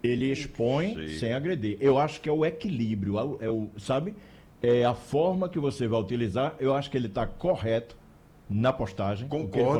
Ele expõe Sim. sem agredir. Eu acho que é o equilíbrio, sabe? É a forma que você vai utilizar. Eu acho que ele está correto na postagem. O que ele Concordo.